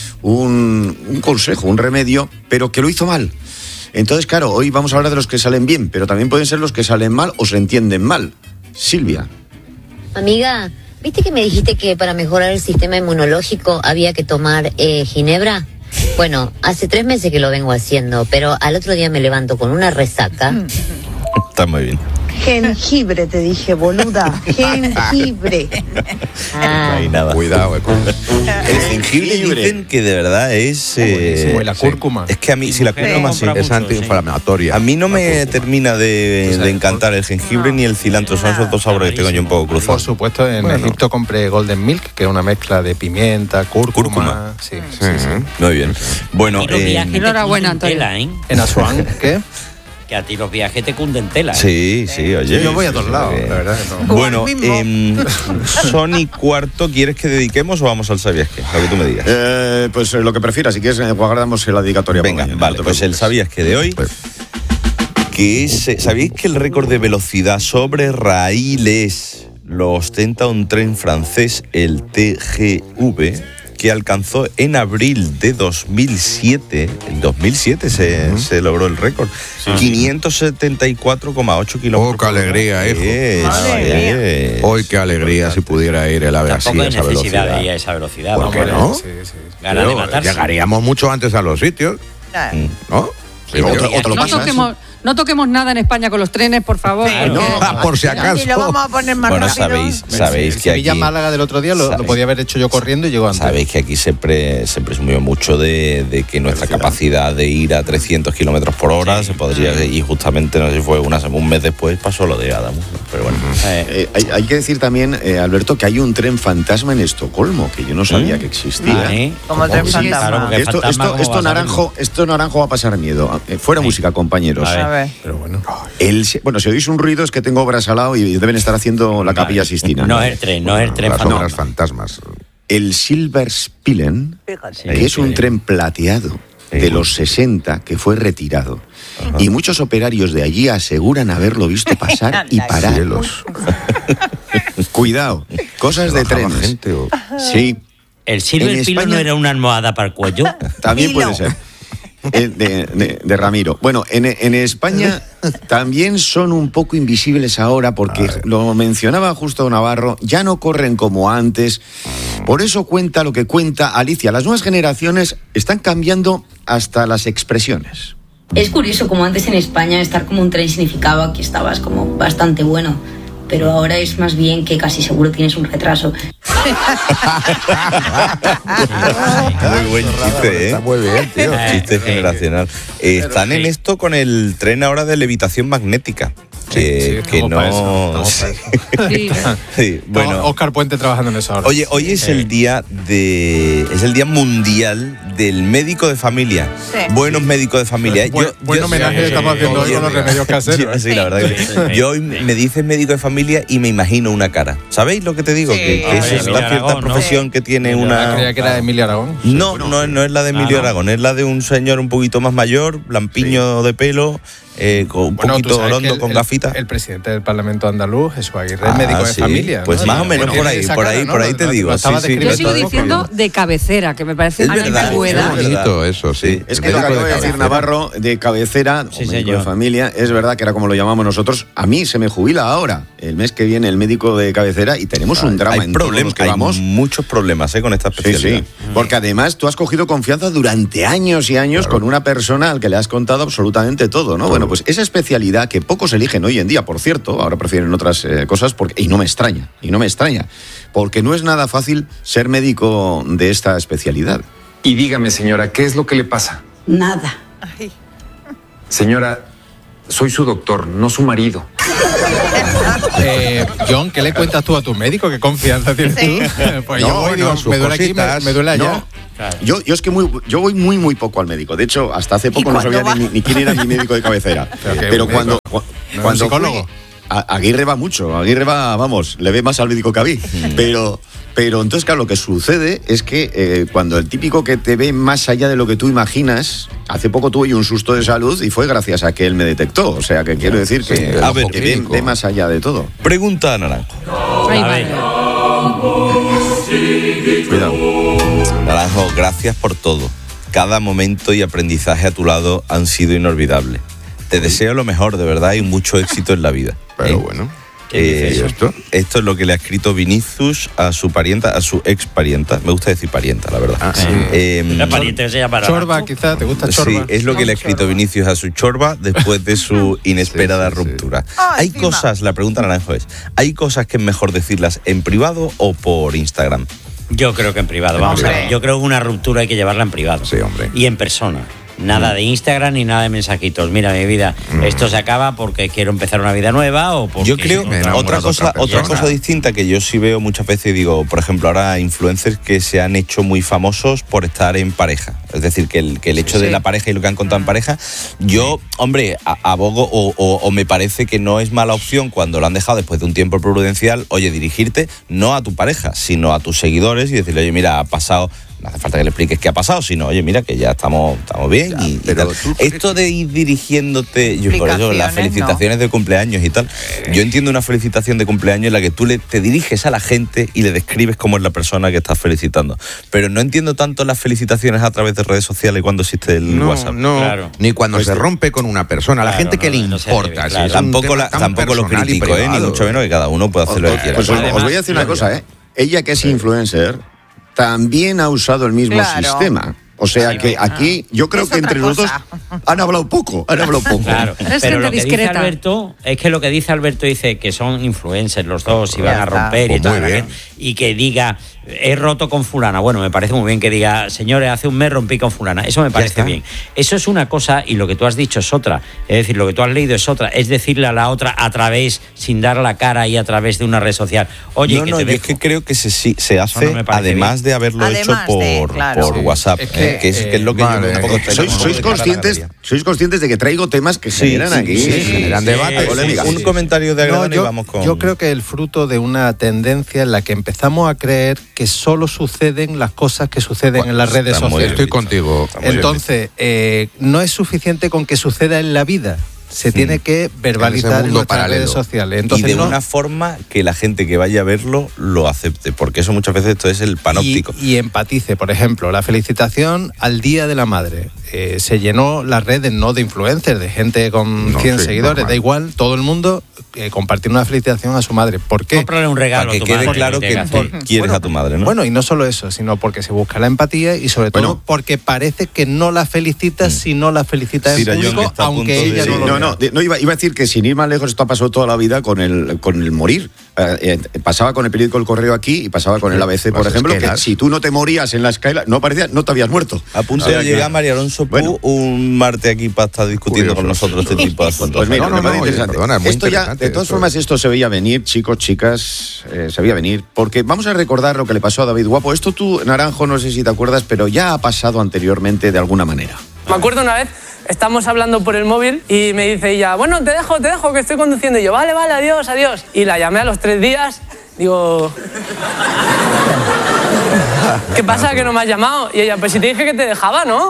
un, un consejo, un remedio, pero que lo hizo mal. Entonces, claro, hoy vamos a hablar de los que salen bien, pero también pueden ser los que salen mal o se entienden mal. Silvia. Amiga, ¿viste que me dijiste que para mejorar el sistema inmunológico había que tomar eh, ginebra? Bueno, hace tres meses que lo vengo haciendo, pero al otro día me levanto con una resaca. Está muy bien. Jengibre, te dije, boluda. Jengibre. No hay nada. Cuidado, eh. El jengibre dicen que de verdad es... eh, buenísimo, y la cúrcuma. Es que a mí, si la cúrcuma sí. Es antiinflamatoria. A mí no me termina de, de encantar el jengibre ni el cilantro. Son esos dos sabores que tengo yo un poco Por cruzados. supuesto, en Bueno. Egipto compré Golden Milk, que es una mezcla de pimienta, cúrcuma. Cúrcuma. Sí, Sí, sí, sí. Muy bien. Bueno, Y los eh, viajes te Enhorabuena, cunden Antonio. tela, ¿eh? En Asuán, ¿qué? Que a ti los viajes te cunden tela. ¿eh? sí, sí, oye. Sí, yo voy a sí, todos sí, lados, sí. la verdad que no. Bueno, O al mismo. eh, Son y cuarto, ¿quieres que dediquemos o vamos al sabías qué? Lo que tú me digas. Eh, pues eh, lo que prefieras, si quieres, eh, guardamos la dedicatoria. para Venga, mañana, vale, no te pues el preocupes. sabías que de hoy, que es, eh, ¿sabéis que el récord de velocidad sobre raíles lo ostenta un tren francés, el T G V, que alcanzó en abril de dos mil siete, en dos mil siete se, uh-huh. se logró el récord, quinientos setenta y cuatro coma ocho kilómetros. Oh, qué alegría, hijo. Es, es. Hoy qué alegría si pudiera ir el ave así Tampoco a hay esa necesidad velocidad. de ir a esa velocidad. ¿Por qué hombre. no? Sí, sí. Ganas de Pero matarse. llegaríamos mucho antes a los sitios, ¿no? Sí, o te- o te lo No pasas. toquemos, no toquemos nada en España con los trenes, por favor. Claro. porque- Ah, por si acaso. Y lo vamos a poner más Bueno, rápido. sabéis, sabéis El que aquí... Sevilla-Málaga del otro día lo, lo sabéis. podía haber hecho yo corriendo y llegó antes. Sabéis que aquí siempre se presumió mucho de, de que nuestra capacidad de ir a trescientos kilómetros por hora se podría, y justamente no sé si fue una, un mes después pasó lo de Adamus, pero bueno. Eh, hay, hay que decir también, eh, Alberto, que hay un tren fantasma en Estocolmo, que yo no sabía ¿Mm? que existía. Ah, ¿eh? Como el tren Sí, fantasma. claro, porque Esto, fantasma, esto, ¿cómo esto, vas a naranjo, esto naranjo va a pasar miedo. Eh, fuera Sí. música, compañeros. A ver. A ver. Pero bueno. El, bueno, si oís un ruido es que tengo obras al lado y deben estar haciendo la capilla Sistina. No es el tren, no es el tren Las fantasma. obras fantasmas. El Silver Spillen, Fíjate. que es un sí. tren plateado de los sesenta que fue retirado. Y muchos operarios de allí aseguran haberlo visto pasar y Anda, parar. Cielos. Cuidado, cosas de ¿Bajaba trenes. gente o- Sí, ¿El Silver En Pilo España- no era una almohada para el cuello? también Hilo. puede ser. Eh, De, de- de Ramiro. Bueno, en, en España también son un poco invisibles ahora porque lo mencionaba justo Navarro, ya no corren como antes. Por eso cuenta lo que cuenta Alicia. Las nuevas generaciones están cambiando hasta las expresiones. Es curioso como antes en España estar como un tren significaba que estabas como bastante bueno, pero ahora es más bien que casi seguro tienes un retraso. Muy buen chiste, ¿eh? Está muy bien, tío. Chiste generacional. Eh, están en esto con el tren ahora de levitación magnética. que, sí, que estamos no... para eso, estamos sí. Sí, bueno. Oscar Puente trabajando en eso ahora. Oye, hoy es Sí. el día de es el día mundial del médico de familia. Sí. Buenos médicos de familia. Buen, buen homenaje que estamos haciendo hoy con los remedios caseros. Sí, sí, la verdad que sí. Yo hoy me dices médico de familia y me imagino una cara. ¿Sabéis lo que te digo? Sí. Que, que Ah, es Emilio esta cierta Aragón, ¿no? profesión que tiene Ah, una... creía que era de Emilio Aragón. No, no, no es la de Emilio Ah, no. Aragón, es la de un señor un poquito más mayor, lampiño de pelo, eh, con un Bueno, tú poquito sabes que londo, el- con el- gafitas. El presidente del Parlamento andaluz, Jesús Aguirre, Ah, es médico de sí. familia. ¿no? Pues más o menos Bueno, por ahí, esa por cara, ahí, ¿no? por ahí Lo- te lo- digo. lo estaba Sí, sí, describiendo Yo sigo todo. diciendo de cabecera, que me parece Es una verdad, antigüedad. es verdad. Bonito eso, sí. Es El que lo que médico acaba de de decir cabecera. Navarro de cabecera, Sí, o médico señor. de familia, es verdad que era como lo llamamos nosotros. A mí se me jubila ahora, el mes que viene, el médico de cabecera y tenemos un drama Hay en todos problemas, los que hay vamos. muchos problemas eh, con esta Sí, especialidad. sí. Porque además tú has cogido confianza durante años y años con una persona al que le has contado absolutamente todo, ¿no? Bueno, pues esa especialidad que pocos eligen hoy en día, por cierto, ahora prefieren otras eh, cosas, porque, y no me extraña, y no me extraña, porque no es nada fácil ser médico de esta especialidad. Y dígame, señora, ¿qué es lo que le pasa? Nada. Señora, soy su doctor, no su marido. Eh, John, ¿qué le cuentas tú a tu médico? ¿Qué confianza tienes Sí. tú? Pues No, yo voy, no, digo, sus me duele aquí, me, cositas. me duele allá. No, yo, yo es que muy, yo voy muy, muy poco al médico. De hecho, hasta hace poco no cuándo sabía ni, ni quién era mi médico de cabecera. Pero que Pero un cuando, médico, cu- ¿no cuando un psicólogo? fui- a- Aguirre va mucho. Aguirre va, vamos, le ve más al médico que a mí. Pero, pero entonces, claro, lo que sucede es que eh, cuando el típico que te ve más allá de lo que tú imaginas, hace poco tuve yo un susto de salud y fue gracias a que él me detectó. O sea, que quiero decir que, Sí, el A ojo ver, que ve, clínico. ve más allá de todo. Pregunta a Naranjo. Ay, A ver. madre. Cuidado. Naranjo, gracias por todo. Cada momento y aprendizaje a tu lado han sido inolvidables. Te deseo lo mejor, de verdad, y mucho éxito en la vida. Pero ¿Eh? bueno. Eh, ¿Y esto? esto es lo que le ha escrito Vinicius a su parienta, a su ex parienta. Me gusta decir parienta, la verdad. Ah, sí. Eh, La pariente que se llama Chorba, Naranjo. quizá, ¿te gusta Sí, Chorba? es lo que le ha escrito Vinicius a su chorba después de su inesperada Sí, sí, sí. ruptura. Ah, Hay encima. cosas, la pregunta Naranjo es, ¿hay cosas que es mejor decirlas en privado o por Instagram? Yo creo que en privado, vamos Hombre. a ver. Yo creo que una ruptura hay que llevarla en privado. Sí, hombre. Y en persona. Nada de Instagram ni nada de mensajitos. Mira, mi vida, esto se acaba porque quiero empezar una vida nueva o porque... Yo creo me he otra enamorado de cosa, otra otra persona. cosa distinta que yo sí veo muchas veces, digo, por ejemplo, ahora influencers que se han hecho muy famosos por estar en pareja. Es decir, que el, que el hecho de Sí. la pareja y lo que han contado en pareja, yo, hombre, a- abogo o, o- o me parece que no es mala opción cuando lo han dejado después de un tiempo prudencial, oye, dirigirte no a tu pareja, sino a tus seguidores y decirle, oye, mira, ha pasado... No hace falta que le expliques qué ha pasado, sino, oye, mira, que ya estamos, estamos bien. Ya, y, y pero tal. tú- Esto de ir dirigiéndote, yo por eso las Explicaciones, felicitaciones de cumpleaños y tal. Yo entiendo una felicitación de cumpleaños en la que tú le, te diriges a la gente y le describes cómo es la persona que estás felicitando. Pero no entiendo tanto las felicitaciones a través de redes sociales cuando existe el No, WhatsApp. no, Claro. ni cuando Pues se sí. rompe con una persona. A la Claro, gente que no, le no se importa. debe, si claro. es un Tampoco, tema la- tan tampoco lo personal y critico, ¿eh? Ni privado. mucho menos, que cada uno puede hacer lo que quiera. Pues os, os voy a decir una cosa, ¿eh? Ella que es influencer también ha usado el mismo Claro. sistema. O sea Sí, que aquí yo creo Es que entre otra los dos cosa. han hablado poco, han hablado poco. Claro, Es pero lo gente que dice discreta. Alberto es que lo que dice Alberto dice que son influencers los dos y van Ya a está. romper y Pues tal, muy bien. y que diga he roto con fulana. Bueno, me parece muy bien que diga, señores, hace un mes rompí con fulana. Eso me parece está. bien. Eso es una cosa y lo que tú has dicho es otra. Es decir, lo que tú has leído es otra. Es decirle a la otra a través, sin dar la cara y a través de una red social. Oye, no, que no, te yo dejo. es que creo que se, sí, se hace no me parece además bien. de haberlo Además hecho de, por, claro. por Sí. WhatsApp, Es que, eh, que, es, que es lo que vale, yo un poco es que ¿Sois, sois conscientes, sois conscientes de que traigo temas que Sí, generan sí, aquí? sí, sí, generan sí, debate, sí, polémica. Un comentario de No, agradable y yo, vamos con... yo creo que el fruto de una tendencia en la que empezamos a creer que solo suceden las cosas que suceden en las redes está muy sociales. Estoy contigo. Está muy bien Entonces, eh, no es suficiente con que suceda en la vida. Se tiene que verbalizar en, mundo nuestras paralelo. redes sociales. y Entonces, de no- una forma que la gente que vaya a verlo lo acepte, porque eso muchas veces esto es el panóptico. Y, y empatice, por ejemplo, la felicitación al Día de la Madre. Eh, se llenó las redes no de influencers, de gente con No, cien sí, seguidores, normal. da igual, todo el mundo eh, compartir una felicitación a su madre. ¿Por qué? Cómprale un regalo Para que a tu quede madre, claro te que gaste. quieres Bueno, a tu madre, ¿no? Bueno, y no solo eso, sino porque se busca la empatía y sobre todo Bueno. porque parece que no la felicitas si no la felicitas en Sira John, que público, está a punto aunque de- ella Sí, no lo No, vea. no, de- no iba, iba a decir que sin ir más lejos esto ha pasado toda la vida con el, con el morir. eh, eh, pasaba con el periódico El Correo aquí y pasaba con el A B C, por Las ejemplo, esquelas. que si tú no te morías en la escala, no parecía, no te habías muerto. A punto O sea de que- llegar María Alonso Pú un martes aquí para estar discutiendo con nosotros este tipo de asuntos. Pues mira, No, no, me parece no, oye, interesante. perdona, es muy esto ya, interesante de todas esto. formas, esto se veía venir, chicos, chicas, eh, se veía venir, porque vamos a recordar lo que le pasó a David Guapo. Esto tú, Naranjo, no sé si te acuerdas, pero ya ha pasado anteriormente de alguna manera. Me acuerdo una vez, estamos hablando por el móvil y me dice ella, bueno, te dejo, te dejo, que estoy conduciendo. Y yo, vale, vale, adiós, adiós. Y la llamé a los tres días, digo, ¿qué pasa que no me has llamado? Y ella, pues si te dije que te dejaba, ¿no?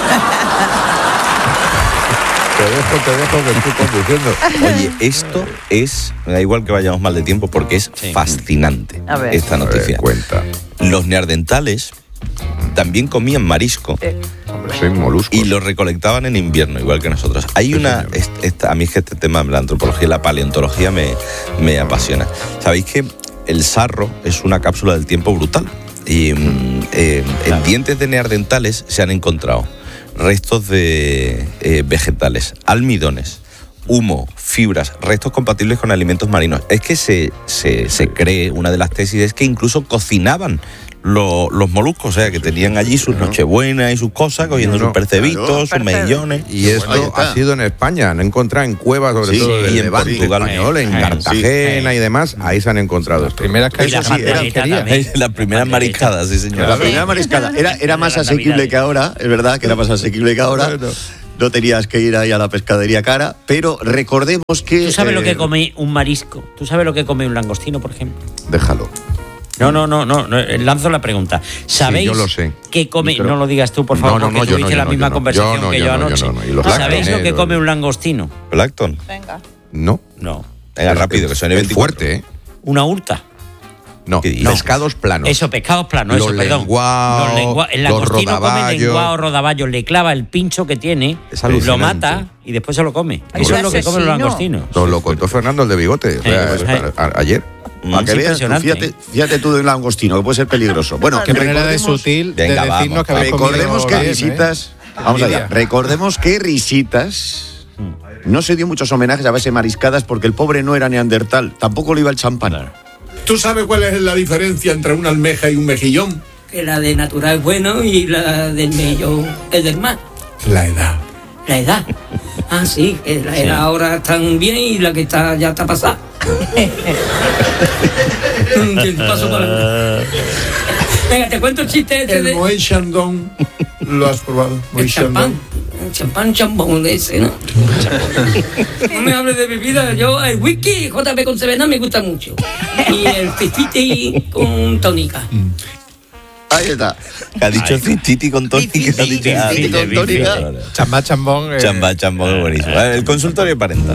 Te dejo, te dejo que estoy conduciendo. Oye, esto es, me da igual que vayamos mal de tiempo porque es fascinante A ver. esta noticia. Cuenta. Los neandertales también comían marisco Hombre, soy molusco. y lo recolectaban en invierno, igual que nosotros. Hay una, est- esta- a mí es que este tema de la antropología y la paleontología me, me apasiona. ¿Sabéis que el sarro es una cápsula del tiempo brutal? Y mm, eh, en dientes de neandertales se han encontrado restos de eh, vegetales, almidones, humo, fibras, restos compatibles con alimentos marinos. Es que se, se, se cree, una de las tesis es que incluso cocinaban lo- los moluscos, o sea, que tenían allí sus nochebuenas y sus cosas, cogiendo No, sus percebitos, claro. sus mejillones. Y esto Ahí está. ha sido en España, han encontrado en cuevas, sobre Sí, todo del y en Levante Portugal. español, en Sí, Cartagena y demás, ahí se han encontrado esto. Primeras que Y la Eso sí, era- banderita también. Las primeras mariscadas, sí, señor. La primera mariscada era, era más Las asequible navidades. que ahora, es verdad que era más asequible que ahora. No tenías que ir ahí a la pescadería cara, pero recordemos que... ¿Tú sabes lo eh, que come un marisco? ¿Tú sabes lo que come un langostino, por ejemplo? Déjalo. No, no, no, no, no, lanzo la pregunta. ¿Sabéis yo lo sé. qué come? Pero- No lo digas tú, por favor, No, no, no, porque yo tuviste no, yo la no, misma yo no. conversación Yo no, que yo yo no, yo anoche. no, no. Y los ¿Sabéis lácteos, lo que eh, come lo- un langostino? Plancton. Venga. No. No. Venga, rápido, que suene Es veinticuatro. fuerte, ¿eh? Una urta. No, ¿Qué dices? pescados planos. Eso, pescados planos, Los eso, perdón. lenguao, Los lengua- El los langostino come rodaballos. lenguao, rodaballo, le clava el pincho que tiene, Es lo alucinante. mata y después se lo come. Ay, Eso qué es lo que comen los asesino. langostinos. Nos lo contó Fernando el de bigote. O sea, Eh, pues, eh. a- a- ayer. Para que Es veas, tú, impresionante. fíjate, fíjate tú de un langostino, que puede ser peligroso. Bueno, Qué manera de recordemos- sutil de Venga, decirnos vamos, que habéis comido Recordemos que bien, ¿eh? Risitas. Vamos allá. Recordemos que Risitas no se dio muchos homenajes a base de mariscadas porque el pobre no era neandertal. Tampoco le iba el champán. ¿Tú sabes cuál es la diferencia entre una almeja y un mejillón? Que la de natural es bueno y la del mellón es del mar. La edad. La edad. Ah, sí, que la edad ahora están bien y la que está ya está pasada. ¿Qué pasó para- Venga, te cuento el chiste este El de... Moet Chandon, ¿lo has probado? El Moet champán. Chandon. El champán chambón de ese, ¿no? No me hables de bebida. Yo, el whisky J B con Sevena me gusta mucho. Y el fifty con tónica. Ahí está. Ha dicho Cititi con tónica. ha dicho- ah, Cititi con tónica. Chamba chambón. eh, Chamba, chambón, es buenísimo. A ver, el consultorio parental.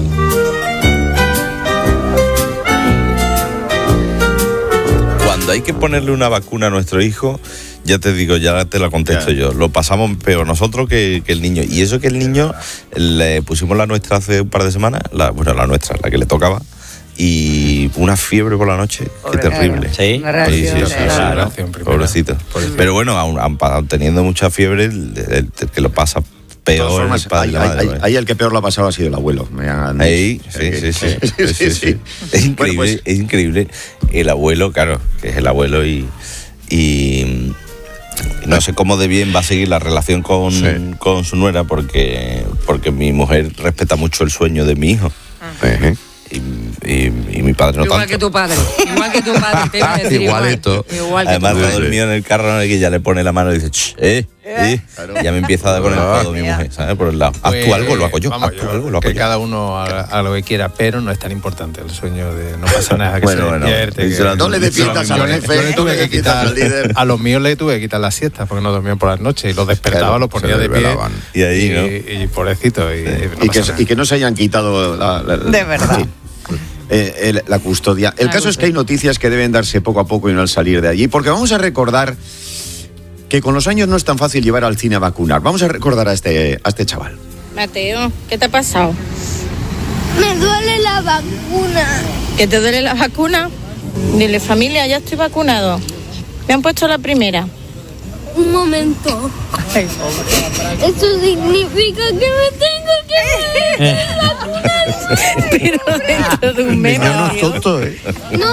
Cuando hay que ponerle una vacuna a nuestro hijo, ya te digo, ya te la contesto yo. Lo pasamos peor nosotros que, que el niño. Y eso que el niño, le pusimos la nuestra hace un par de semanas, la, bueno, la nuestra, la que le tocaba, y una fiebre por la noche, qué terrible. Sí, Una reacción Sí, sí, sí, de- sí, Claro. ¿no? Pobrecito. Pero bueno, aun, aun pa- teniendo mucha fiebre, el, el- el que lo pasa De todas peor es formas, el padre y ahí, la ahí- madre, ahí- ¿vale? ahí el que peor lo ha pasado ha sido el abuelo. Me han Ahí, dicho. sí, sí, sí, Sí, sí, sí, sí. Es increíble, Bueno, pues- es increíble. El abuelo, claro, que es el abuelo y, y no sé cómo de bien va a seguir la relación con, Sí. con su nuera porque, porque mi mujer respeta mucho el sueño de mi hijo. Ejé. Y, y- y mi padre no Igual tanto. que tu padre. Igual que tu padre. Te iba a decir, igual. Igualito. Igual que Además, tu está padre. dormido en el carro en el que ya le pone la mano y dice, "Ch, eh, eh". Ya me empieza a dar con el codo mi mujer, ¿sabes? Por el lado. Haz tú Pues, algo, lo hago yo. vamos, Haz tú algo, lo hago que yo. cada uno haga, haga lo que quiera, pero no es tan importante el sueño de no pasa nada, que Bueno, se bueno, despierte. díselo a que- tu- No le defiendas Yo al le- jefe, yo le no tuve le que defiendas quitar, al líder. a los míos le tuve que quitar las siestas porque no dormían por las noches y los despertaba, Claro, los ponía se de pie. desvelaban. Y ahí, ¿no? Y, y pobrecito. Y, no Y que, pasa nada. y que no se hayan quitado la, la- De verdad. sí. Eh, el- la custodia. El Ah, caso es que hay noticias que deben darse poco a poco y no al salir de allí, porque vamos a recordar que con los años no es tan fácil llevar al cine a vacunar. Vamos a recordar a este, a este chaval. Mateo, ¿qué te ha pasado? Me duele la vacuna. ¿Que te duele la vacuna? Dile, familia, ya estoy vacunado. Me han puesto la primera. Un momento. Eso significa que me tengo Pero dentro de un mes. No es tonto, ¿eh? No.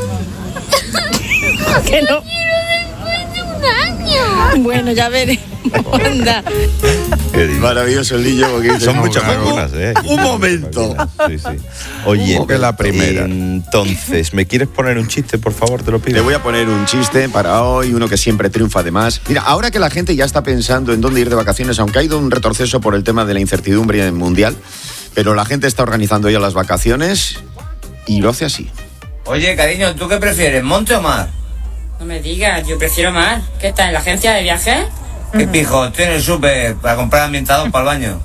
Que no. Quiero después de un año. Bueno, ya veremos. Anda. Maravilloso el niño porque dice, Son no, muchas claro, vacunas, ¿eh? Un momento. Sí, sí. Oye, ¿Cómo que la primera? entonces, ¿me quieres poner un chiste, por favor? Te lo pido. Le voy a poner un chiste para hoy, uno que siempre triunfa además. Mira, ahora que la gente ya está pensando en dónde ir de vacaciones, aunque ha ido un retroceso por el tema de la incertidumbre mundial, pero la gente está organizando ya las vacaciones y lo hace así. Oye, cariño, ¿tú qué prefieres, monte o mar? No me digas, yo prefiero mar. ¿Qué está en la agencia de viajes? ¿Qué pijo? Estoy en el súper para comprar ambientador para el baño.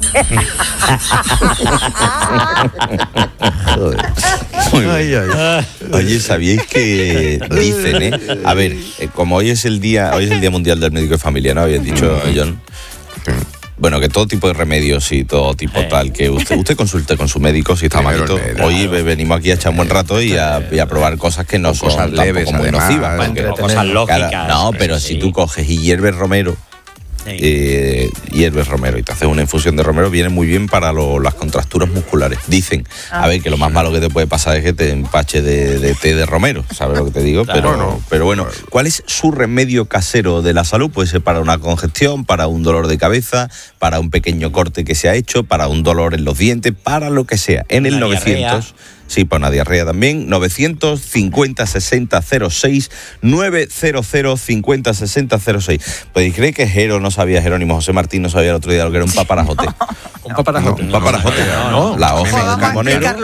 Muy bien. Oye, ¿sabíais que dicen, eh? A ver, eh, como hoy es el día, hoy es el Día Mundial del Médico de Familia, ¿no? Habías dicho, John. Bueno, que todo tipo de remedios y todo tipo Eh. tal, que usted, usted consulte con su médico si está Primero malito. el médico. Hoy ve- venimos aquí a echar un buen rato y a, y a probar cosas que no O son cosas tampoco leves, muy además, nocivas. para porque- entretener. Cosas lógicas, Cada- no, pero sí. si tú coges y hierves romero, Sí. eh, hierves romero y te haces una infusión de romero, viene muy bien para lo- las contracturas musculares. Dicen, a ver, que lo más malo que te puede pasar es que te empache de, de té de romero, ¿sabes lo que te digo? Claro. Pero, No, no. pero bueno, ¿cuál es su remedio casero de la salud? Puede ser para una congestión, para un dolor de cabeza, para un pequeño corte que se ha hecho, para un dolor en los dientes, para lo que sea. En el Una novecientos... Sí, para una diarrea también. novecientos cincuenta sesenta cero seis, novecientos cincuenta sesenta cero seis. Pues creéis que Jero no sabía, Jerónimo José Martín no sabía el otro día lo que era un paparajote. Un paparajote. Un paparajote. No, no, La hoja Vamos del a carbonero. explicarlo